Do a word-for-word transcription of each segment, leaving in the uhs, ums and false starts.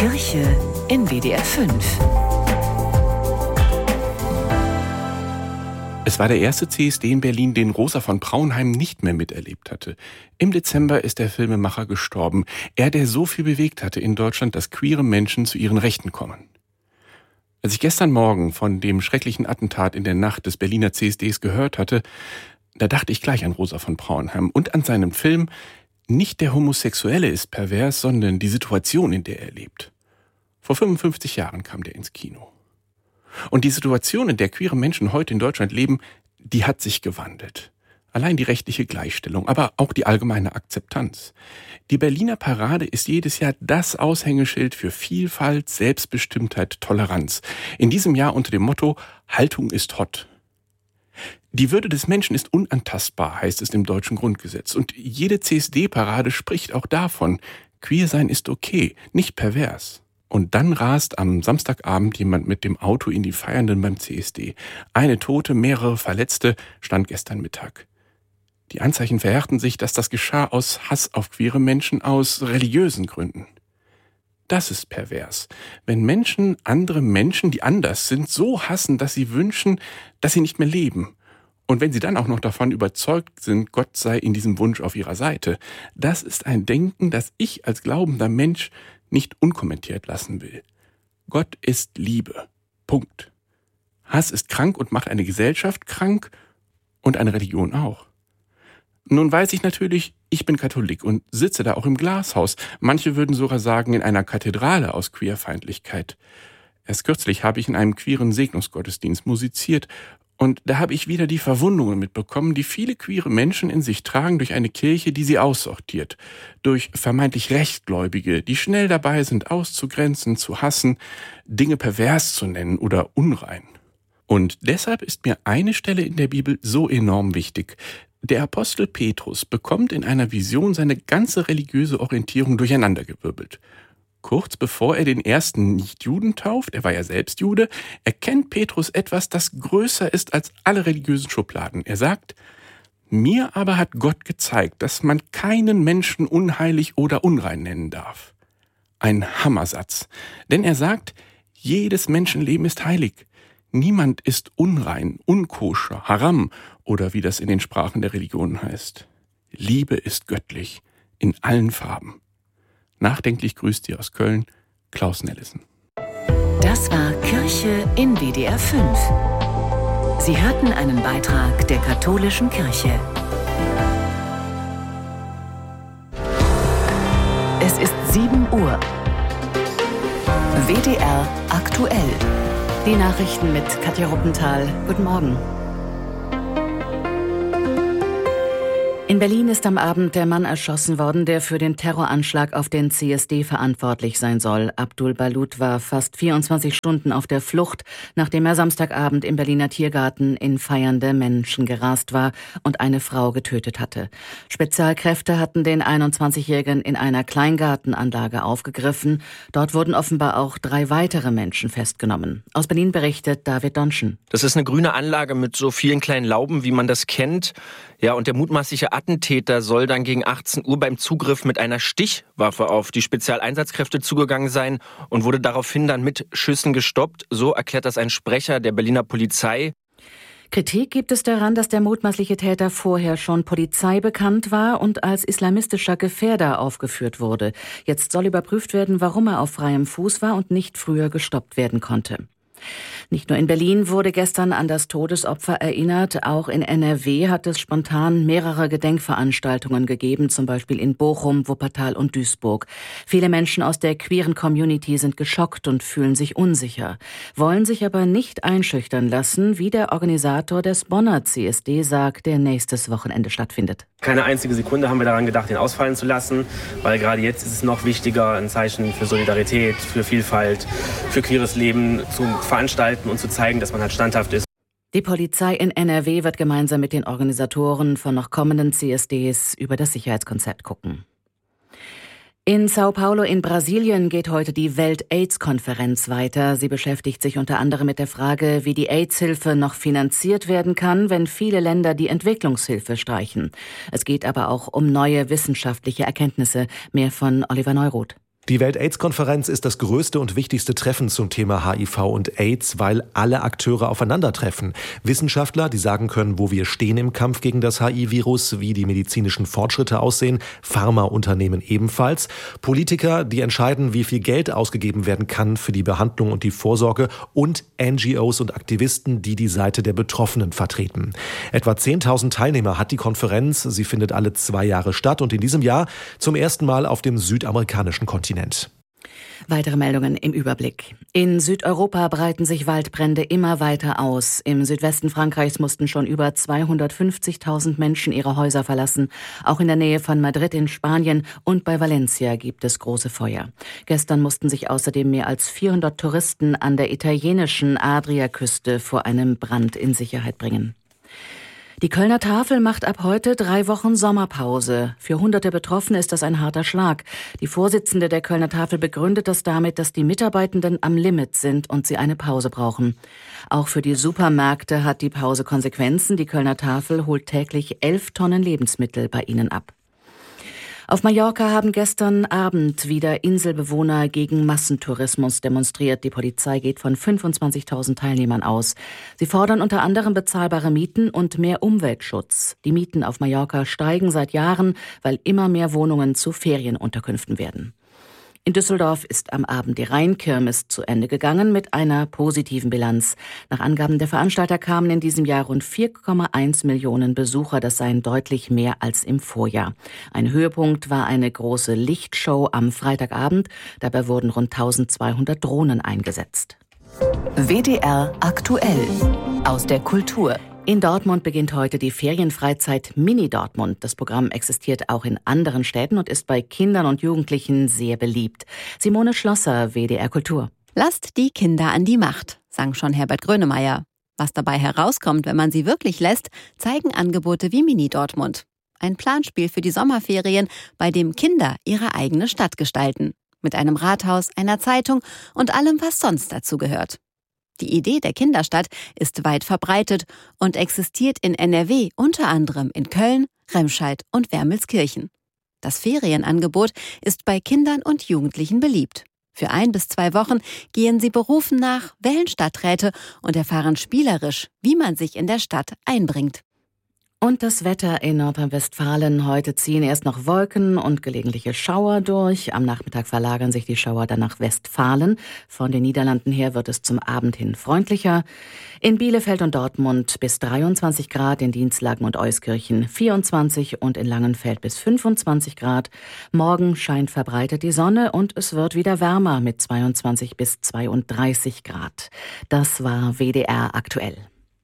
Kirche in W D R fünf. Es war der erste C S D in Berlin, den Rosa von Braunheim nicht mehr miterlebt hatte. Im Dezember ist der Filmemacher gestorben. Er, der so viel bewegt hatte in Deutschland, dass queere Menschen zu ihren Rechten kommen. Als ich gestern Morgen von dem schrecklichen Attentat in der Nacht des Berliner C S Ds gehört hatte, da dachte ich gleich an Rosa von Braunheim und an seinem Film Nicht der Homosexuelle ist pervers, sondern die Situation, in der er lebt. Vor fünfundfünfzig Jahren kam der ins Kino. Und die Situation, in der queere Menschen heute in Deutschland leben, die hat sich gewandelt. Allein die rechtliche Gleichstellung, aber auch die allgemeine Akzeptanz. Die Berliner Parade ist jedes Jahr das Aushängeschild für Vielfalt, Selbstbestimmtheit, Toleranz. In diesem Jahr unter dem Motto Haltung ist hot. Die Würde des Menschen ist unantastbar, heißt es im deutschen Grundgesetz. Und jede C S D-Parade spricht auch davon, queer sein ist okay, nicht pervers. Und dann rast am Samstagabend jemand mit dem Auto in die Feiernden beim C S D. Eine Tote, mehrere Verletzte, stand gestern Mittag. Die Anzeichen verhärten sich, dass das geschah aus Hass auf queere Menschen, aus religiösen Gründen. Das ist pervers. Wenn Menschen andere Menschen, die anders sind, so hassen, dass sie wünschen, dass sie nicht mehr leben. Und wenn sie dann auch noch davon überzeugt sind, Gott sei in diesem Wunsch auf ihrer Seite. Das ist ein Denken, das ich als glaubender Mensch nicht unkommentiert lassen will. Gott ist Liebe. Punkt. Hass ist krank und macht eine Gesellschaft krank und eine Religion auch. Nun weiß ich natürlich, ich bin Katholik und sitze da auch im Glashaus. Manche würden sogar sagen, in einer Kathedrale aus Queerfeindlichkeit. Erst kürzlich habe ich in einem queeren Segnungsgottesdienst musiziert und da habe ich wieder die Verwundungen mitbekommen, die viele queere Menschen in sich tragen durch eine Kirche, die sie aussortiert. Durch vermeintlich Rechtgläubige, die schnell dabei sind, auszugrenzen, zu hassen, Dinge pervers zu nennen oder unrein. Und deshalb ist mir eine Stelle in der Bibel so enorm wichtig. Der Apostel Petrus bekommt in einer Vision seine ganze religiöse Orientierung durcheinandergewirbelt. Kurz bevor er den ersten Nichtjuden tauft, er war ja selbst Jude, erkennt Petrus etwas, das größer ist als alle religiösen Schubladen. Er sagt, mir aber hat Gott gezeigt, dass man keinen Menschen unheilig oder unrein nennen darf. Ein Hammersatz. Denn er sagt, jedes Menschenleben ist heilig. Niemand ist unrein, unkoscher, haram oder wie das in den Sprachen der Religion heißt. Liebe ist göttlich, in allen Farben. Nachdenklich grüßt Sie aus Köln, Klaus Nellissen. Das war Kirche in W D R fünf. Sie hörten einen Beitrag der katholischen Kirche. Es ist sieben Uhr. W D R aktuell. Die Nachrichten mit Katja Ruppenthal. Guten Morgen. In Berlin ist am Abend der Mann erschossen worden, der für den Terroranschlag auf den C S D verantwortlich sein soll. Abdul Balut war fast vierundzwanzig Stunden auf der Flucht, nachdem er Samstagabend im Berliner Tiergarten in feiernde Menschen gerast war und eine Frau getötet hatte. Spezialkräfte hatten den einundzwanzigjährigen in einer Kleingartenanlage aufgegriffen. Dort wurden offenbar auch drei weitere Menschen festgenommen. Aus Berlin berichtet David Donschen. Das ist eine grüne Anlage mit so vielen kleinen Lauben, wie man das kennt. Ja, und der mutmaßliche Attentäter soll dann gegen achtzehn Uhr beim Zugriff mit einer Stichwaffe auf die Spezialeinsatzkräfte zugegangen sein und wurde daraufhin dann mit Schüssen gestoppt. So erklärt das ein Sprecher der Berliner Polizei. Kritik gibt es daran, dass der mutmaßliche Täter vorher schon Polizei bekannt war und als islamistischer Gefährder aufgeführt wurde. Jetzt soll überprüft werden, warum er auf freiem Fuß war und nicht früher gestoppt werden konnte. Nicht nur in Berlin wurde gestern an das Todesopfer erinnert, auch in N R W hat es spontan mehrere Gedenkveranstaltungen gegeben, zum Beispiel in Bochum, Wuppertal und Duisburg. Viele Menschen aus der queeren Community sind geschockt und fühlen sich unsicher, wollen sich aber nicht einschüchtern lassen, wie der Organisator des Bonner C S D sagt, der nächstes Wochenende stattfindet. Keine einzige Sekunde haben wir daran gedacht, ihn ausfallen zu lassen, weil gerade jetzt ist es noch wichtiger, ein Zeichen für Solidarität, für Vielfalt, für queeres Leben zu veranstalten und zu zeigen, dass man halt standhaft ist. Die Polizei in N R W wird gemeinsam mit den Organisatoren von noch kommenden C S Ds über das Sicherheitskonzept gucken. In Sao Paulo in Brasilien geht heute die Welt-AIDS-Konferenz weiter. Sie beschäftigt sich unter anderem mit der Frage, wie die AIDS-Hilfe noch finanziert werden kann, wenn viele Länder die Entwicklungshilfe streichen. Es geht aber auch um neue wissenschaftliche Erkenntnisse. Mehr von Oliver Neuroth. Die Welt-AIDS-Konferenz ist das größte und wichtigste Treffen zum Thema H I V und AIDS, weil alle Akteure aufeinandertreffen. Wissenschaftler, die sagen können, wo wir stehen im Kampf gegen das H I V-Virus, wie die medizinischen Fortschritte aussehen, Pharmaunternehmen ebenfalls. Politiker, die entscheiden, wie viel Geld ausgegeben werden kann für die Behandlung und die Vorsorge, und N G Os und Aktivisten, die die Seite der Betroffenen vertreten. Etwa zehntausend Teilnehmer hat die Konferenz. Sie findet alle zwei Jahre statt und in diesem Jahr zum ersten Mal auf dem südamerikanischen Kontinent. Weitere Meldungen im Überblick. In Südeuropa breiten sich Waldbrände immer weiter aus. Im Südwesten Frankreichs mussten schon über zweihundertfünfzigtausend Menschen ihre Häuser verlassen. Auch in der Nähe von Madrid in Spanien und bei Valencia gibt es große Feuer. Gestern mussten sich außerdem mehr als vierhundert Touristen an der italienischen Adriaküste vor einem Brand in Sicherheit bringen. Die Kölner Tafel macht ab heute drei Wochen Sommerpause. Für hunderte Betroffene ist das ein harter Schlag. Die Vorsitzende der Kölner Tafel begründet das damit, dass die Mitarbeitenden am Limit sind und sie eine Pause brauchen. Auch für die Supermärkte hat die Pause Konsequenzen. Die Kölner Tafel holt täglich elf Tonnen Lebensmittel bei ihnen ab. Auf Mallorca haben gestern Abend wieder Inselbewohner gegen Massentourismus demonstriert. Die Polizei geht von fünfundzwanzigtausend Teilnehmern aus. Sie fordern unter anderem bezahlbare Mieten und mehr Umweltschutz. Die Mieten auf Mallorca steigen seit Jahren, weil immer mehr Wohnungen zu Ferienunterkünften werden. In Düsseldorf ist am Abend die Rheinkirmes zu Ende gegangen mit einer positiven Bilanz. Nach Angaben der Veranstalter kamen in diesem Jahr rund vier Komma eins Millionen Besucher. Das seien deutlich mehr als im Vorjahr. Ein Höhepunkt war eine große Lichtshow am Freitagabend. Dabei wurden rund eintausendzweihundert Drohnen eingesetzt. W D R aktuell aus der Kultur. In Dortmund beginnt heute die Ferienfreizeit Mini Dortmund. Das Programm existiert auch in anderen Städten und ist bei Kindern und Jugendlichen sehr beliebt. Simone Schlosser, W D R Kultur. Lasst die Kinder an die Macht, sang schon Herbert Grönemeyer. Was dabei herauskommt, wenn man sie wirklich lässt, zeigen Angebote wie Mini Dortmund. Ein Planspiel für die Sommerferien, bei dem Kinder ihre eigene Stadt gestalten. Mit einem Rathaus, einer Zeitung und allem, was sonst dazu gehört. Die Idee der Kinderstadt ist weit verbreitet und existiert in N R W unter anderem in Köln, Remscheid und Wermelskirchen. Das Ferienangebot ist bei Kindern und Jugendlichen beliebt. Für ein bis zwei Wochen gehen sie Berufen nach, wählen Stadträte und erfahren spielerisch, wie man sich in der Stadt einbringt. Und das Wetter in Nordrhein-Westfalen. Heute ziehen erst noch Wolken und gelegentliche Schauer durch. Am Nachmittag verlagern sich die Schauer dann nach Westfalen. Von den Niederlanden her wird es zum Abend hin freundlicher. In Bielefeld und Dortmund bis dreiundzwanzig Grad, in Dinslaken und Euskirchen vierundzwanzig und in Langenfeld bis fünfundzwanzig Grad. Morgen scheint verbreitet die Sonne und es wird wieder wärmer mit zweiundzwanzig bis zweiunddreißig Grad. Das war W D R aktuell.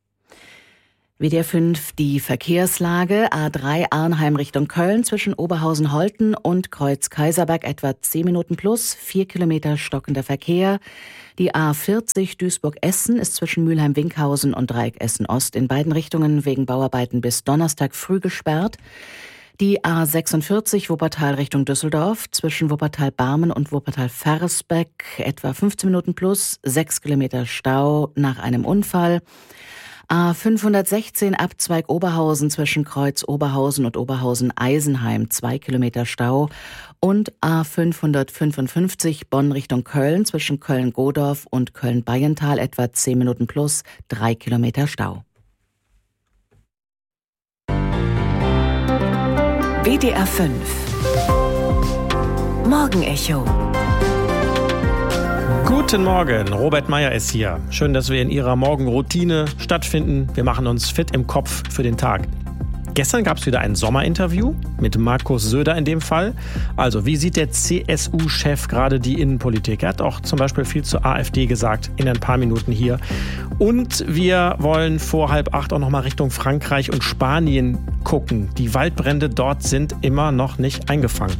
W D R fünf, die Verkehrslage. A drei Arnheim Richtung Köln zwischen Oberhausen-Holten und Kreuz-Kaiserberg etwa zehn Minuten plus, vier Kilometer stockender Verkehr. Die A vierzig Duisburg-Essen ist zwischen Mülheim-Winkhausen und Dreieck Essen-Ost in beiden Richtungen wegen Bauarbeiten bis Donnerstag früh gesperrt. Die A sechsundvierzig Wuppertal Richtung Düsseldorf zwischen Wuppertal-Barmen und Wuppertal-Versbeck etwa fünfzehn Minuten plus, sechs Kilometer Stau nach einem Unfall. A fünfhundertsechzehn Abzweig Oberhausen zwischen Kreuz Oberhausen und Oberhausen-Eisenheim, zwei Kilometer Stau. Und A fünfhundertfünfundfünfzig Bonn Richtung Köln zwischen Köln-Godorf und Köln-Bayental etwa zehn Minuten plus, drei Kilometer Stau. W D R fünf Morgenecho. Guten Morgen, Robert Meyer ist hier. Schön, dass wir in Ihrer Morgenroutine stattfinden. Wir machen uns fit im Kopf für den Tag. Gestern gab es wieder ein Sommerinterview mit Markus Söder in dem Fall. Also, wie sieht der C S U-Chef gerade die Innenpolitik? Er hat auch zum Beispiel viel zur AfD gesagt, in ein paar Minuten hier. Und wir wollen vor halb acht auch noch mal Richtung Frankreich und Spanien gucken. Die Waldbrände dort sind immer noch nicht eingefangen.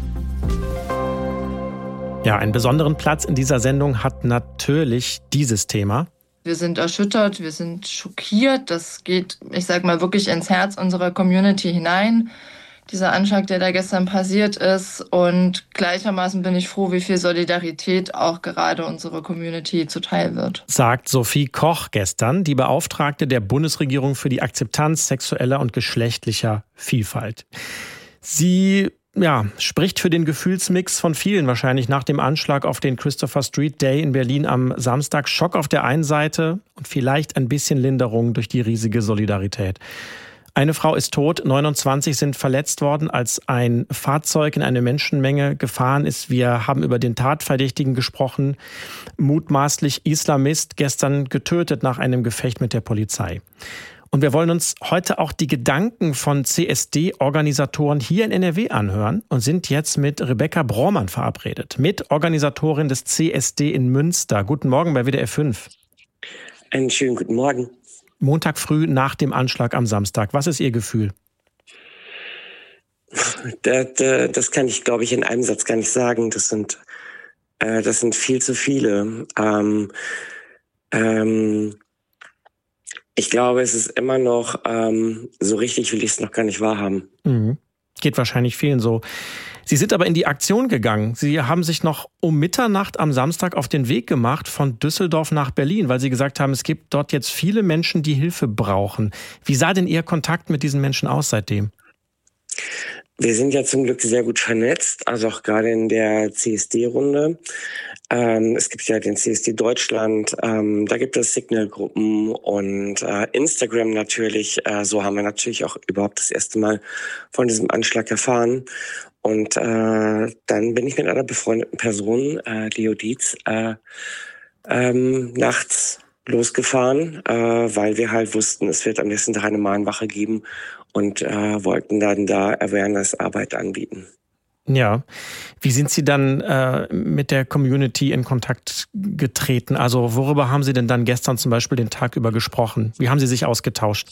Ja, einen besonderen Platz in dieser Sendung hat natürlich dieses Thema. Wir sind erschüttert, wir sind schockiert. Das geht, ich sag mal, wirklich ins Herz unserer Community hinein. Dieser Anschlag, der da gestern passiert ist. Und gleichermaßen bin ich froh, wie viel Solidarität auch gerade unserer Community zuteil wird. Sagt Sophie Koch gestern, die Beauftragte der Bundesregierung für die Akzeptanz sexueller und geschlechtlicher Vielfalt. Sie ja, spricht für den Gefühlsmix von vielen wahrscheinlich nach dem Anschlag auf den Christopher Street Day in Berlin am Samstag. Schock auf der einen Seite und vielleicht ein bisschen Linderung durch die riesige Solidarität. Eine Frau ist tot, neunundzwanzig sind verletzt worden, als ein Fahrzeug in eine Menschenmenge gefahren ist. Wir haben über den Tatverdächtigen gesprochen, mutmaßlich Islamist, gestern getötet nach einem Gefecht mit der Polizei. Und wir wollen uns heute auch die Gedanken von C S D-Organisatoren hier in N R W anhören und sind jetzt mit Rebecca Brohrmann verabredet, Mitorganisatorin des C S D in Münster. Guten Morgen bei W D R fünf. Einen schönen guten Morgen. Montag früh nach dem Anschlag am Samstag. Was ist Ihr Gefühl? Das, das kann ich, glaube ich, in einem Satz gar nicht sagen. Das sind, äh, das sind viel zu viele. Ähm, ähm, ich glaube, es ist immer noch, ähm, so richtig will ich es noch gar nicht wahrhaben. Mhm. Geht wahrscheinlich vielen so. Sie sind aber in die Aktion gegangen. Sie haben sich noch um Mitternacht am Samstag auf den Weg gemacht von Düsseldorf nach Berlin, weil Sie gesagt haben, es gibt dort jetzt viele Menschen, die Hilfe brauchen. Wie sah denn Ihr Kontakt mit diesen Menschen aus seitdem? Wir sind ja zum Glück sehr gut vernetzt, also auch gerade in der C S D-Runde. Ähm, es gibt ja den C S D Deutschland, ähm, da gibt es Signal-Gruppen und äh, Instagram natürlich. Äh, so haben wir natürlich auch überhaupt das erste Mal von diesem Anschlag erfahren. Und äh, dann bin ich mit einer befreundeten Person, äh, Leo Dietz, äh, ähm, nachts losgefahren, äh, weil wir halt wussten, es wird am nächsten Tag eine Mahnwache geben und äh, wollten dann da Awareness-Arbeit anbieten. Ja, wie sind Sie dann äh, mit der Community in Kontakt getreten? Also worüber haben Sie denn dann gestern zum Beispiel den Tag über gesprochen? Wie haben Sie sich ausgetauscht?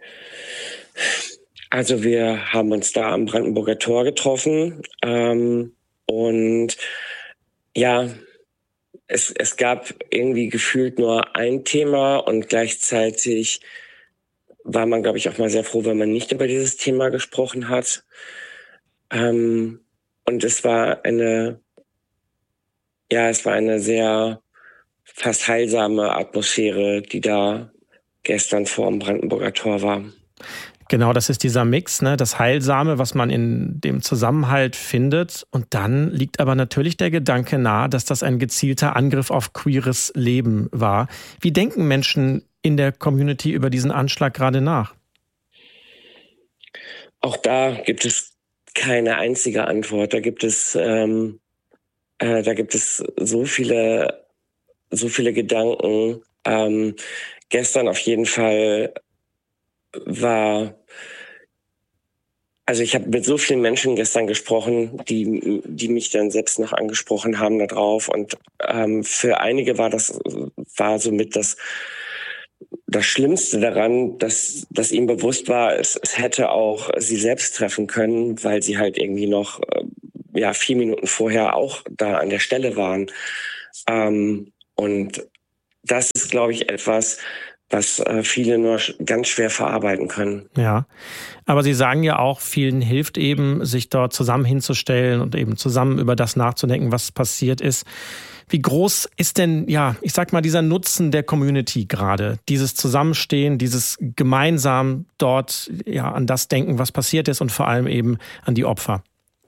Also wir haben uns da am Brandenburger Tor getroffen ähm, und ja, es, es gab irgendwie gefühlt nur ein Thema und gleichzeitig war man, glaube ich, auch mal sehr froh, wenn man nicht über dieses Thema gesprochen hat. Ähm, und es war eine, ja, es war eine sehr fast heilsame Atmosphäre, die da gestern vor dem Brandenburger Tor war. Genau, das ist dieser Mix, ne, das Heilsame, was man in dem Zusammenhalt findet. Und dann liegt aber natürlich der Gedanke nahe, dass das ein gezielter Angriff auf queeres Leben war. Wie denken Menschen in der Community über diesen Anschlag gerade nach? Auch da gibt es keine einzige Antwort. Da gibt es, ähm, äh, da gibt es so viele, so viele Gedanken. Ähm, gestern auf jeden Fall war, also ich habe mit so vielen Menschen gestern gesprochen, die die mich dann selbst noch angesprochen haben darauf und ähm, für einige war das war somit das das Schlimmste daran, dass dass ihm bewusst war, es, es hätte auch sie selbst treffen können, weil sie halt irgendwie noch äh, ja vier Minuten vorher auch da an der Stelle waren ähm, und das ist, glaube ich, etwas, was äh, viele nur ganz schwer verarbeiten können. Ja, aber Sie sagen ja auch, vielen hilft eben, sich dort zusammen hinzustellen und eben zusammen über das nachzudenken, was passiert ist. Wie groß ist denn, ja, ich sag mal, dieser Nutzen der Community gerade? Dieses Zusammenstehen, dieses gemeinsam dort ja an das denken, was passiert ist und vor allem eben an die Opfer?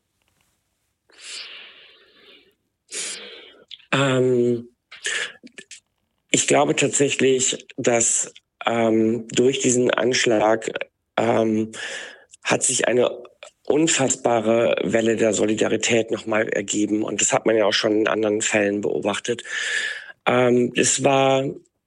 Ähm... Ich glaube tatsächlich, dass ähm, durch diesen Anschlag ähm, hat sich eine unfassbare Welle der Solidarität nochmal ergeben. Und das hat man ja auch schon in anderen Fällen beobachtet. Ähm, es war,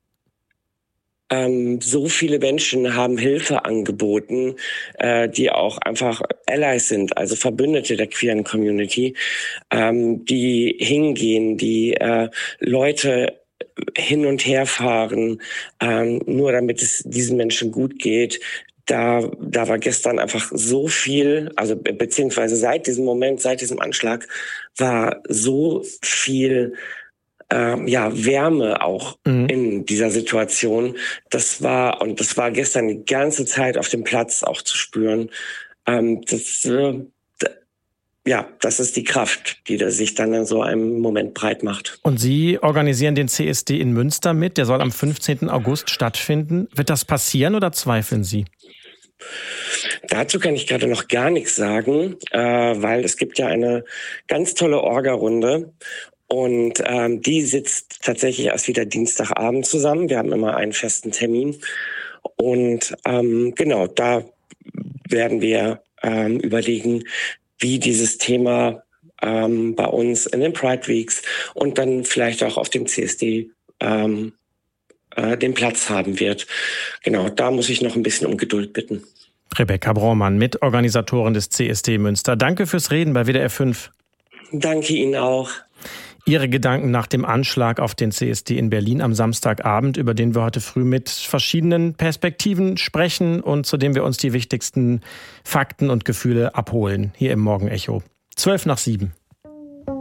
ähm, so viele Menschen haben Hilfe angeboten, äh, die auch einfach Allies sind, also Verbündete der queeren Community, ähm, die hingehen, die äh, Leute hin und her fahren, ähm, nur damit es diesen Menschen gut geht. Da, da war gestern einfach so viel, also beziehungsweise seit diesem Moment, seit diesem Anschlag, war so viel äh, ja, Wärme auch mhm. in dieser Situation. Das war, und das war gestern die ganze Zeit auf dem Platz auch zu spüren. Ähm, das äh, Ja, das ist die Kraft, die sich dann in so einem Moment breit macht. Und Sie organisieren den C S D in Münster mit. Der soll am fünfzehnten August stattfinden. Wird das passieren oder zweifeln Sie? Dazu kann ich gerade noch gar nichts sagen, äh, weil es gibt ja eine ganz tolle Orga-Runde und ähm, die sitzt tatsächlich erst wieder Dienstagabend zusammen. Wir haben immer einen festen Termin und ähm, genau, da werden wir ähm, überlegen, wie dieses Thema ähm, bei uns in den Pride Weeks und dann vielleicht auch auf dem C S D ähm, äh, den Platz haben wird. Genau, da muss ich noch ein bisschen um Geduld bitten. Rebecca Braumann, Mitorganisatorin des C S D Münster. Danke fürs Reden bei W D R fünf. Danke Ihnen auch. Ihre Gedanken nach dem Anschlag auf den C S D in Berlin am Samstagabend, über den wir heute früh mit verschiedenen Perspektiven sprechen und zu dem wir uns die wichtigsten Fakten und Gefühle abholen, hier im Morgenecho. Zwölf nach sieben.